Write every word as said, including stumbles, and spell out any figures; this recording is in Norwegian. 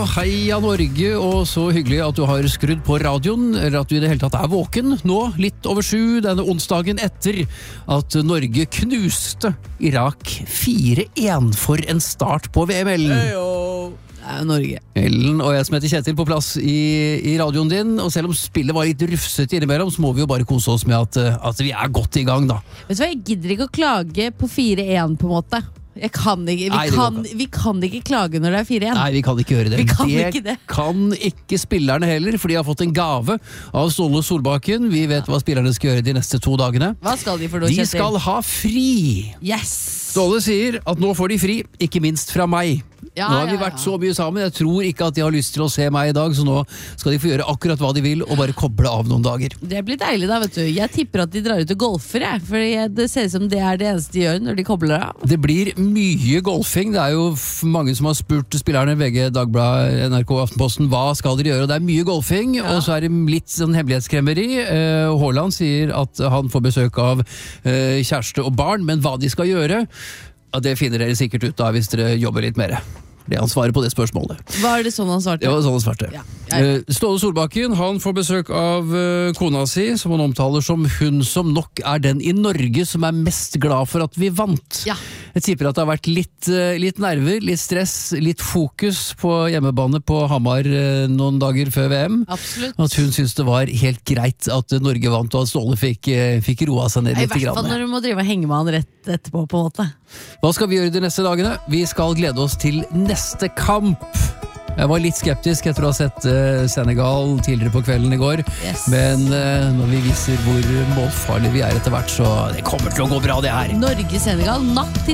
heia Norge, og så hyggelig at du har skrudd på radioen, eller at du i det hele tatt er våken. Nå, litt over sju, denne onsdagen etter at Norge knuste Irak fire en for en start på V M-ellen. Heyo! Det er Norge. Ellen og jeg som heter Kjetil på plass i, i radioen din, og selv om spillet var litt rufset innimellom, så må vi jo bare kose oss med at, at vi er godt i gang da. Vet du hva, jeg gidder ikke å klage på fire en på en måte. Jeg kan ikke, vi, Nei, kan, vi kan ikke klage når det er fire en. Nei, vi kan ikke gjøre det. Vi kan det ikke det. kan ikke spillerne heller, for de har fått en gave av Ståle Solbakken. Vi vet hva spillerne skal gjøre de neste to dagene. Hva skal de for noe, De Kjetil? skal ha fri! Yes! Ståle sier at nå får de fri, ikke minst fra meg. Ja, nå har vi ja, vært ja. så mye sammen, jeg tror ikke at de har lyst til å se meg i dag, så nå skal de få gjøre akkurat hva de vil, og bare koble av noen dager. Det blir deilig da, vet du. Jeg tipper at de drar ut og golfer, jeg. For det ser ut som det er det eneste de gjør når de kobler av. Det blir mye golfing, det er jo f- mange som har spurt spillerne, V G, Dagbladet, N R K, Aftenposten, hva skal dere gjøre? Og det er mye golfing, Ja. og så er det litt sånn hemmelighetskremmeri. Eh, Haaland sier at han får besøk av eh, kjæreste og barn, men hva de skal gjøre, ja, det finner dere sikkert ut da hvis dere jobber litt mer. Det er han svarer på det spørsmålet. Var det sånn han svarte? Det var sånn han svarte. Ja, ja, ja. Eh, Ståle Solbakken, han får besøk av eh, kona si, som han omtaler som hun som nok er den i Norge som er mest glad for at vi vant. Ja. Jeg tipper at det har vært litt, eh, litt nerver, litt stress, litt fokus på hjemmebane på Hamar eh, noen dager før V M. Absolutt. At hun syntes det var helt greit at Norge vant, og at Ståle fikk, eh, fikk roa seg ned I litt. hvert fall grann. når du må drive og henge med han rett etterpå, på en måte. Hva skal vi gjøre de neste dagene? Vi skal glede oss til neste kamp. Jeg var litt skeptisk etter å ha sett uh, Senegal tidligere på kvelden i går. Yes. Men uh, når vi viser hvor målfarlige vi er etter hvert, så det kommer til å gå bra det her. Norge-Senegal natt til